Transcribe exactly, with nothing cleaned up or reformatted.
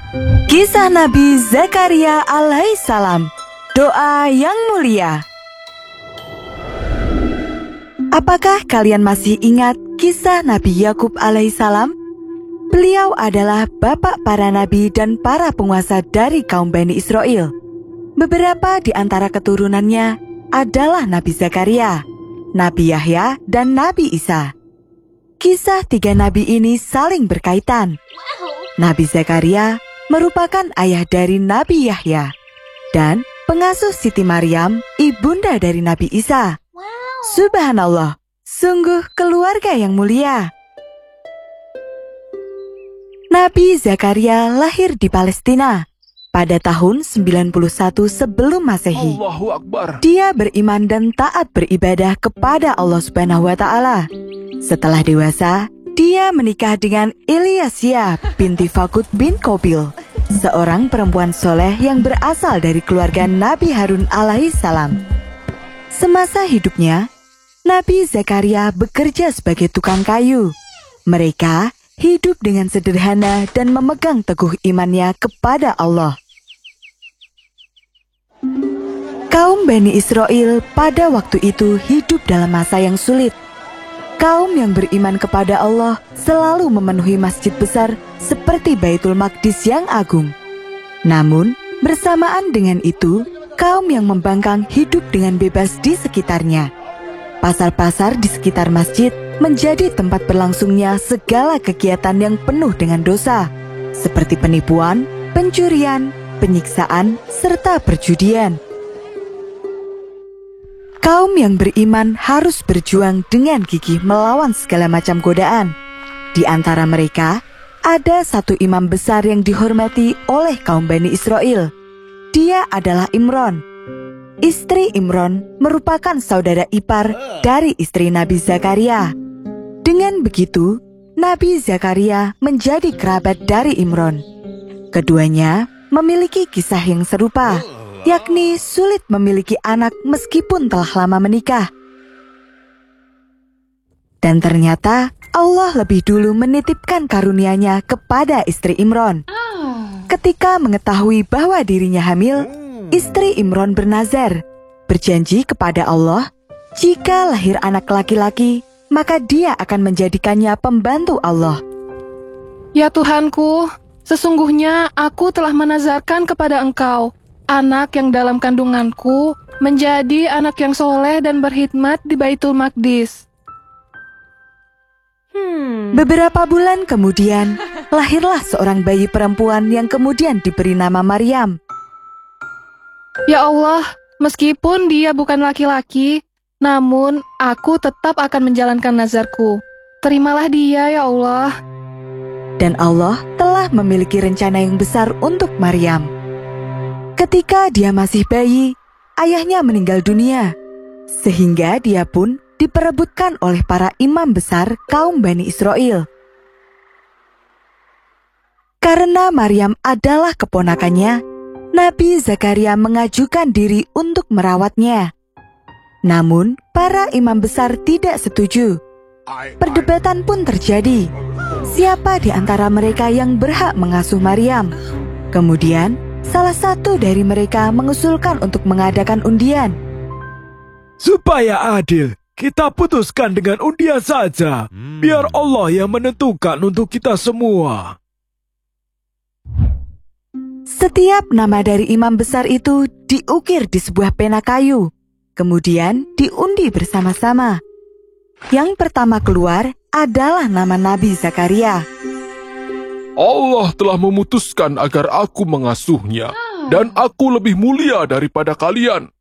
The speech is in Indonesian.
Kisah Nabi Zakaria alaihissalam, doa yang mulia. Apakah kalian masih ingat kisah Nabi Yakub alaihissalam? Beliau adalah bapak para nabi dan para penguasa dari kaum Bani Israel. Beberapa di antara keturunannya adalah Nabi Zakaria, Nabi Yahya, dan Nabi Isa. Kisah tiga nabi ini saling berkaitan. Nabi Zakaria merupakan ayah dari Nabi Yahya dan pengasuh Siti Maryam, ibunda dari Nabi Isa. Subhanallah, sungguh keluarga yang mulia. Nabi Zakaria lahir di Palestina pada tahun sembilan puluh satu sebelum Masehi. Allahu Akbar. Dia beriman dan taat beribadah kepada Allah Subhanahu wa Ta'ala. Setelah dewasa, dia menikah dengan Ilyasia binti Fakut bin Qabil, seorang perempuan soleh yang berasal dari keluarga Nabi Harun alaihissalam. Semasa hidupnya, Nabi Zakaria bekerja sebagai tukang kayu. Mereka hidup dengan sederhana dan memegang teguh imannya kepada Allah. Kaum Bani Israel pada waktu itu hidup dalam masa yang sulit. Kaum yang beriman kepada Allah selalu memenuhi masjid besar seperti Baitul Maqdis yang agung. Namun, bersamaan dengan itu, kaum yang membangkang hidup dengan bebas di sekitarnya. Pasar-pasar di sekitar masjid menjadi tempat berlangsungnya segala kegiatan yang penuh dengan dosa, seperti penipuan, pencurian, penyiksaan, serta perjudian. Kaum yang beriman harus berjuang dengan gigih melawan segala macam godaan. Di antara mereka, ada satu imam besar yang dihormati oleh kaum Bani Israel. Dia adalah Imron. Istri Imron merupakan saudara ipar dari istri Nabi Zakaria. Dengan begitu, Nabi Zakaria menjadi kerabat dari Imron. Keduanya memiliki kisah yang serupa, yakni sulit memiliki anak meskipun telah lama menikah. Dan ternyata Allah lebih dulu menitipkan karunia-Nya kepada istri Imron. Ketika mengetahui bahwa dirinya hamil, istri Imron bernazar, berjanji kepada Allah, jika lahir anak laki-laki, maka dia akan menjadikannya pembantu Allah. Ya Tuhanku, sesungguhnya aku telah menazarkan kepada Engkau, anak yang dalam kandunganku menjadi anak yang soleh dan berkhidmat di Baitul Maqdis. Hmm. Beberapa bulan kemudian, lahirlah seorang bayi perempuan yang kemudian diberi nama Maryam. Ya Allah, meskipun dia bukan laki-laki, namun aku tetap akan menjalankan nazarku. Terimalah dia, ya Allah. Dan Allah telah memiliki rencana yang besar untuk Maryam. Ketika dia masih bayi, ayahnya meninggal dunia, sehingga dia pun diperebutkan oleh para imam besar kaum Bani Israel. Karena Maryam adalah keponakannya, Nabi Zakaria mengajukan diri untuk merawatnya. Namun, para imam besar tidak setuju. Perdebatan pun terjadi. Siapa di antara mereka yang berhak mengasuh Maryam? Kemudian, salah satu dari mereka mengusulkan untuk mengadakan undian. Supaya adil, kita putuskan dengan undian saja. Biar Allah yang menentukan untuk kita semua. Setiap nama dari imam besar itu diukir di sebuah pena kayu, kemudian diundi bersama-sama. Yang pertama keluar adalah nama Nabi Zakaria. Allah telah memutuskan agar aku mengasuhnya, dan aku lebih mulia daripada kalian.